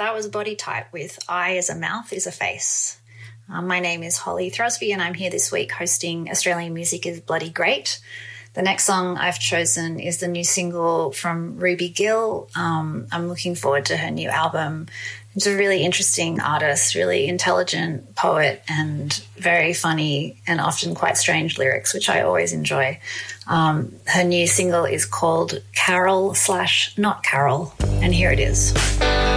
That was Body Type with Eye as a Mouth is a Face. My name is Holly Throsby and I'm here this week hosting Australian Music is Bloody Great. The next song I've chosen is the new single from Ruby Gill. I'm looking forward to her new album. She's a really interesting artist, really intelligent poet and very funny and often quite strange lyrics, which I always enjoy. Her new single is called Carol / Not Carol, and here it is.